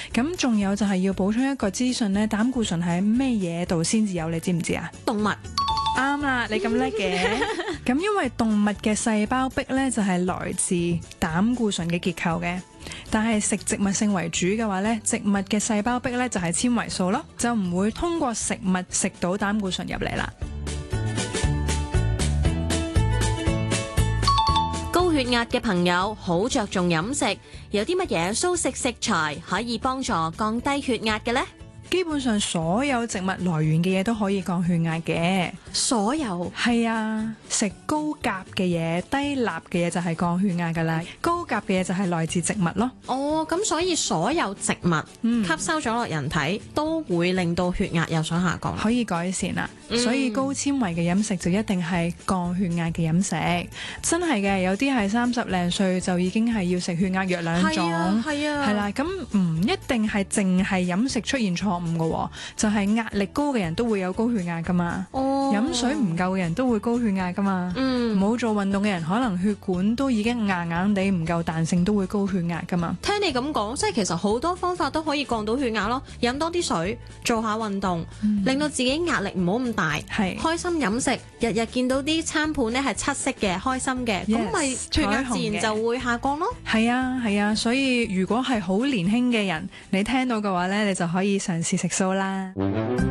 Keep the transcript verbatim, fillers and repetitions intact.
咁仲有就係要補充一個資訊呢，膽固醇喺咩嘢度先至有，你知唔知啊？ 動物。 啱啦，你咁叻嘅。咁因為動物嘅細胞壁呢，就係來自膽固醇嘅結構嘅，但係食植物性為主嘅話呢，植物嘅細胞壁呢，就係纖維素咯，就唔會通過食物食到膽固醇入嚟啦。 高血壓嘅朋友好着重飲食，有啲乜嘢素食食材可以幫助降低血壓嘅呢？ 基本上所有植物來源嘅嘢都可以降血壓嘅。 所有？係啊，食高鉀嘅嘢、低鈉嘅嘢就係降血壓噶啦。高鉀嘅嘢就係來自植物咯。 哦，咁所以所有植物吸收咗落人體，嗯、都會令到血壓有所下降， 可以改善啦。 嗯、 所以高纖維嘅飲食就一定係降血壓嘅飲食。真係嘅，有啲係三十零歲就已經係要食血壓藥兩種。 係啊，係啊。 係啦，咁唔一定係淨係飲食出現錯誤嘅，就係、是、壓力高嘅人都會有高血壓噶嘛。哦。飲水唔夠嘅人都會高血壓噶嘛。嗯。冇做運動嘅人可能血管都已經硬硬地唔夠彈性，都會高血壓噶嘛。 聽你咁講，即係其實好多方法都可以降到血壓咯。飲多啲水，做下運動，嗯、令到自己壓力唔好咁大。係。開心飲食，日日見到啲餐盤咧係七色嘅，開心嘅，咁咪血壓自然就會下降咯。 係啊，係啊，所以如果係好年輕嘅人，你聽到嘅話咧，你就可以嘗試食素啦。